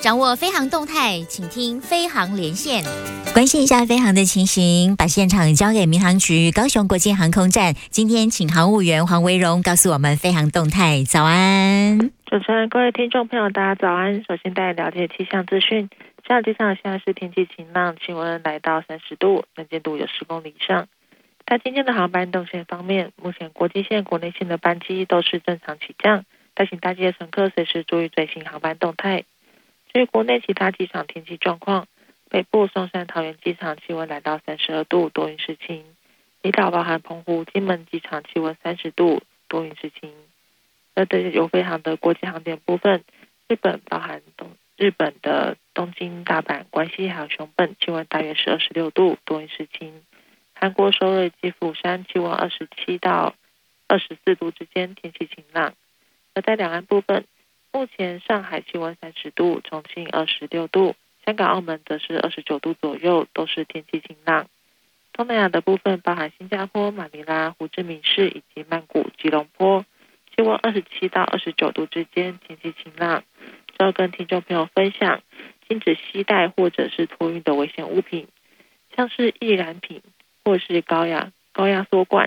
掌握飞航动态，请听飞航连线。 关心一下飞航的情形，把现场交给民航局高雄国际航空站。今天请航务员黄维荣告诉我们飞航动态。早安， 主持人，各位听众朋友，大家早安。首先带了解气象资讯。下机场现在是天气晴朗，气温来到30度，能见度有10公里以上。在今天的航班动线方面，目前国际线、国内线的班机都是正常起降，带请大机的乘客随时注意最新航班动态。至于国内其他机场天气状况，北部松山桃园机场气温来到32度，多云时晴；离岛包含澎湖、金门机场气温30度，多云时晴。而对有飞航的国际航点部分，日本包含日本的东京、大阪、关西还有熊本气温大约是26度，多云时晴；韩国首尔及釜山气温27到24度之间，天气晴朗。而在两岸部分，目前上海气温30度，重庆26度，香港、澳门则是29度左右，都是天气晴朗。东南亚的部分包含新加坡、马尼拉、胡志明市以及曼谷、吉隆坡，气温27到29度之间，天气晴朗。就要跟听众朋友分享，禁止携带或者是托运的危险物品，像是易燃品或是高压缩罐，